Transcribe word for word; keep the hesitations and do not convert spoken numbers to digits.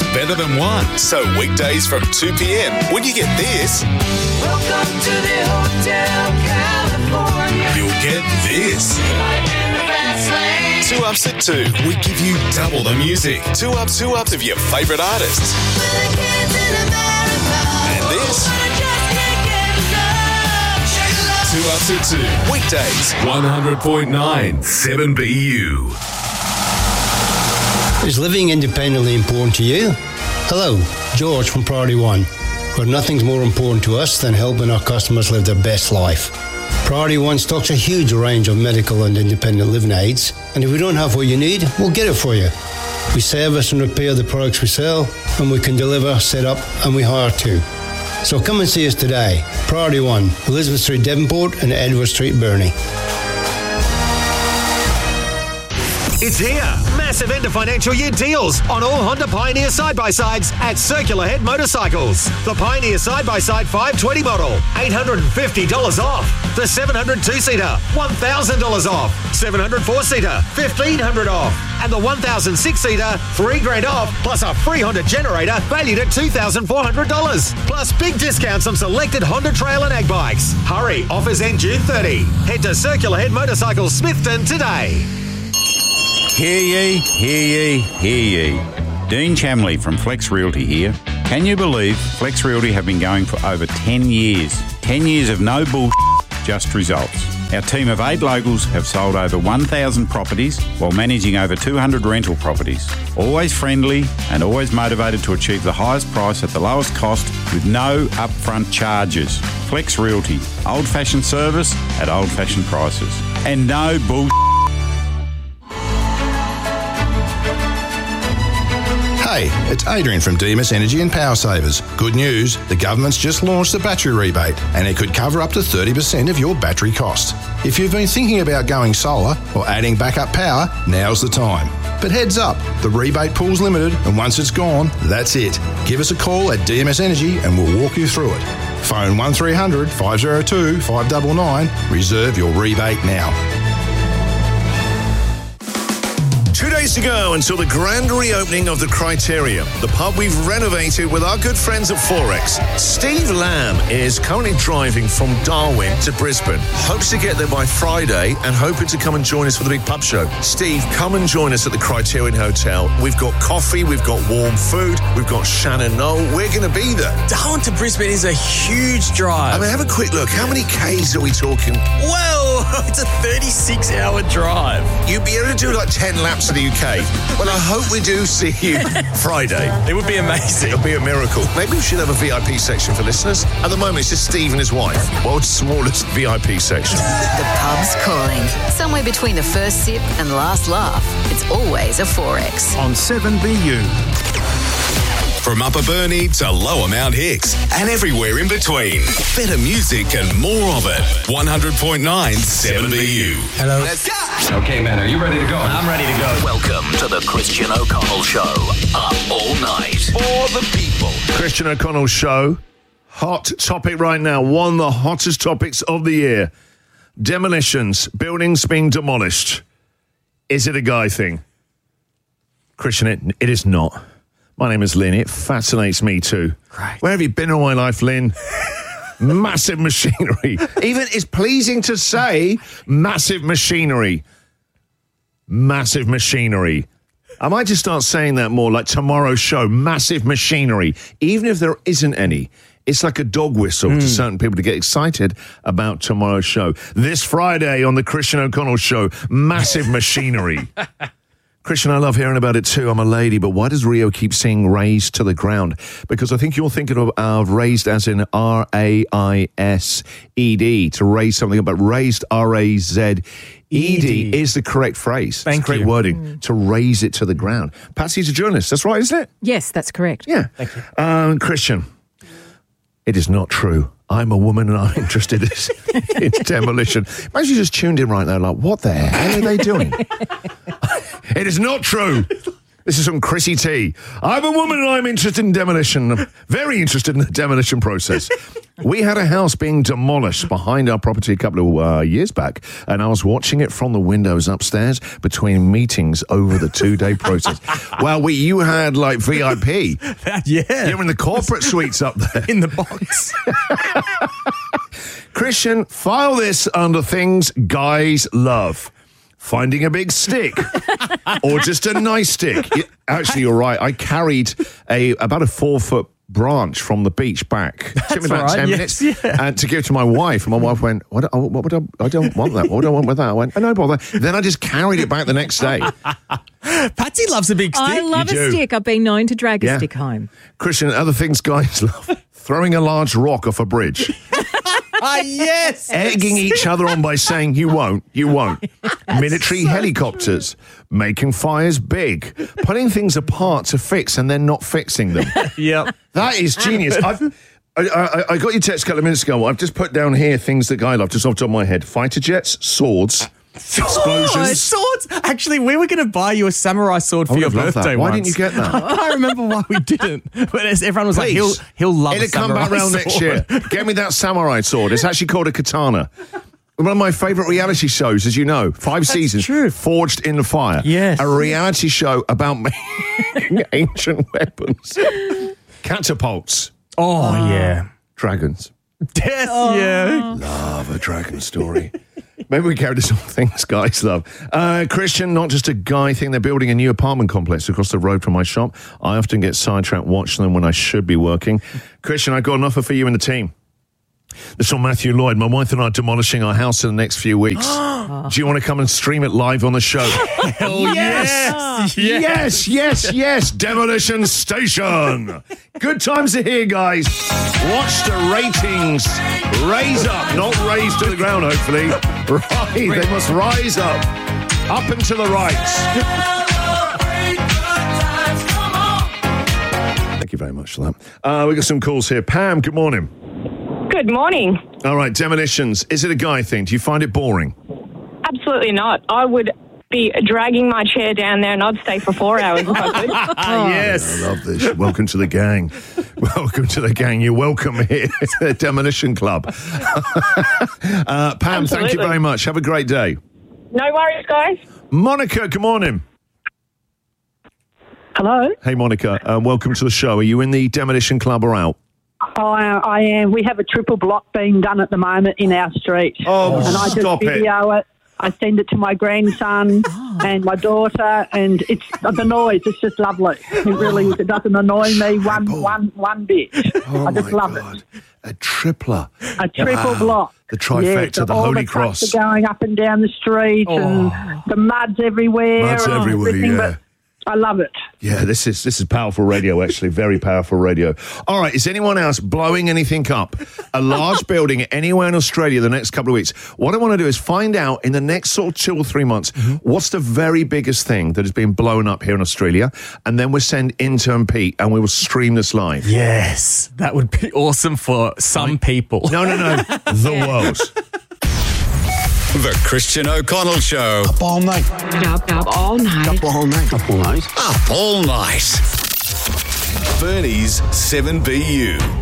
better than one. So weekdays from two p.m. when you get this, Welcome to the Hotel California. you'll get this. Life in the fast lane. Two Ups at two. We give you double the music. Two ups, two ups of your favourite artists. For the kids in America. And this. Who just can't get enough. Shake it up. Two Ups at two. Weekdays. one hundred point nine seven B U. Is living independently important to you? Hello, George from Priority One, where nothing's more important to us than helping our customers live their best life. Priority One stocks a huge range of medical and independent living aids, and if we don't have what you need, we'll get it for you. We service and repair the products we sell, and we can deliver, set up, and we hire too. So come and see us today. Priority One, Elizabeth Street, Devonport, and Edward Street, Burnie. It's here. Massive end of financial year deals on all Honda Pioneer side-by-sides at Circular Head Motorcycles. The Pioneer side-by-side five twenty model, eight hundred fifty dollars off. The seven hundred two-seater, one thousand dollars off. seven hundred four-seater, fifteen hundred dollars off. And the one thousand six-seater, three grand off, plus a free Honda generator valued at two thousand four hundred dollars. Plus big discounts on selected Honda Trail and Ag bikes. Hurry, offers end June thirtieth. Head to Circular Head Motorcycles Smithton today. Hear ye, hear ye, hear ye. Dean Chamley from Flex Realty here. Can you believe Flex Realty have been going for over ten years? ten years of no bullshit, just results. Our team of eight locals have sold over one thousand properties while managing over two hundred rental properties. Always friendly and always motivated to achieve the highest price at the lowest cost with no upfront charges. Flex Realty, old-fashioned service at old-fashioned prices. And no bullshit. Hey, it's Adrian from Demus Energy and Power Savers. Good news, the government's just launched the battery rebate and it could cover up to thirty percent of your battery cost. If you've been thinking about going solar or adding backup power, now's the time. But heads up, the rebate pool's limited and once it's gone, that's it. Give us a call at D M S Energy and we'll walk you through it. Phone one three hundred, five oh two, five nine nine. Reserve your rebate now. Two days to go until the grand reopening of the Criteria, the pub we've renovated with our good friends at Forex. Steve Lamb is currently driving from Darwin to Brisbane. Hopes to get there by Friday and hoping to come and join us for the big pub show. Steve, come and join us at the Criterion Hotel. We've got coffee, we've got warm food, we've got Shannon Knoll. We're going to be there. Darwin to Brisbane is a huge drive. I mean, have a quick look. How many Ks are we talking? Well, it's a thirty-six hour drive. You'd be able to do like ten laps of the U K. Well, I hope we do see you Friday. It would be amazing. It'll be a miracle. Maybe we should have a V I P section for listeners. At the moment, it's just Steve and his wife. World's smallest V I P section. The pub's calling. Somewhere between the first sip and last laugh. It's always a Forex. On seven B U. From Upper Burnie to Lower Mount Hicks and everywhere in between. Better music and more of it. one hundred point nine seven B U. Hello. Let's go. Okay, man, are you ready to go? I'm ready to go. Welcome to the Christian O'Connell Show. Up all night for the people. Christian O'Connell Show. Hot topic right now. One of the hottest topics of the year. Demolitions. Buildings being demolished. Is it a guy thing? Christian, it, it is not. My name is Lynn. It fascinates me too. Right. Where have you been all my life, Lynn? Massive machinery. Even it's pleasing to say massive machinery. Massive machinery. I might just start saying that more, like tomorrow's show. Massive machinery. Even if there isn't any. It's like a dog whistle mm. to certain people to get excited about tomorrow's show. This Friday on the Christian O'Connell Show, massive machinery. Christian, I love hearing about it too. I'm a lady, but why does Rio keep saying raised to the ground? Because I think you're thinking of, of raised as in R A I S E D, to raise something, but raised R A Z E D is the correct phrase. Thank it's correct you. wording, Mm. to raise it to the ground. Patsy's a journalist. That's right, isn't it? Yes, that's correct. Yeah. Thank you. Um, Christian, it is not true. I'm a woman and I'm interested in demolition. Imagine you just tuned in right now like, what the hell are they doing? It is not true. This This is from Chrissy T. I'm a woman and I'm interested in demolition. I'm very interested in the demolition process. We had a house being demolished behind our property a couple of uh, years back, and I was watching it from the windows upstairs between meetings over the two-day process. Well, we, you had, like, V I P. Yeah. You're in the corporate suites up there. In the box. Christian, file this under things guys love. Finding a big stick or just a nice stick. Yeah, actually, you're right. I carried a about a four-foot branch from the beach back. It took me about right. ten yes, minutes yeah. and to give to my wife. And my wife went, what, oh, what would I, I don't want that. What would I want with that? I went, oh, no bother. Then I just carried it back the next day. Patsy loves a big stick. I love You a do. stick. I've been known to drag Yeah. a stick home. Christian, other things guys love. Throwing a large rock off a bridge. Ah, yes. Egging each other on by saying, you won't, you won't. Military helicopters, making fires big, putting things apart to fix and then not fixing them. Yep. That is genius. I've, I, I, I got your text a couple of minutes ago. I've just put down here things that Guy loved, just off the top of my head. Fighter jets, swords, explosions. Oh, swords. Actually, we were going to buy you a samurai sword for I would your have loved birthday that. Why once. didn't you get that? I remember why we didn't. But as everyone was like, Please. he'll, he'll love It'll a come samurai back round sword. next year. Get me that samurai sword. It's actually called a katana. One of my favourite reality shows, as you know, five That's seasons, true. Forged in the Fire. Yes. A reality show about making ancient weapons. Catapults. Oh, yeah. Dragons. Yes, yeah. Love a dragon story. Maybe we carry this on things guys love. Uh, Christian, not just a guy thing. They're building a new apartment complex across the road from my shop. I often get sidetracked watching them when I should be working. Christian, I've got an offer for you and the team. This is from Matthew Lloyd. My wife and I are demolishing our house in the next few weeks. Do you want to come and stream it live on the show? Hell yes. Yes, yes, yes, yes. Demolition Station. Good times are here, guys. Watch the ratings raise up, not raise to the ground, hopefully. Right, they must rise up. Up and to the right. Thank you very much for that. Uh, we got some calls here. Pam, good morning. Good morning. All right, demolitions. Is it a guy thing? Do you find it boring? Absolutely not. I would be dragging my chair down there and I'd stay for four hours if I could. Yes. I love this. Welcome to the gang. Welcome to the gang. You're welcome here to the Demolition Club. uh, Pam, thank you Absolutely. very much. Have a great day. No worries, guys. Monica, good morning. Hello. Hey, Monica. Uh, welcome to the show. Are you in the Demolition Club or out? Oh, I, I am. We have a triple block being done at the moment in our street. Oh, and I just stop it. video it. I send it to my grandson and my daughter, and it's the noise. It's just lovely. It really is. It doesn't annoy me one, one, one bit. Oh, I just my love God. it. A tripler. A triple Wow. block. The trifecta, Yes, the all Holy the trucks Cross. are going up and down the street, and the mud's everywhere. Mud's and everywhere, everything, yeah. But I love it. Yeah, this is this is powerful radio, actually. Very powerful radio. All right, is anyone else blowing anything up? A large building anywhere in Australia the next couple of weeks. What I want to do is find out in the next sort of two or three months, what's the very biggest thing that has been blown up here in Australia? And then we'll send intern Pete and we will stream this live. Yes, that would be awesome for some people. No, no, no. The world. The Christian O'Connell Show. Up all night. Up, up all night. Up all night. Up all night. Up all night. Bernie's seven B U.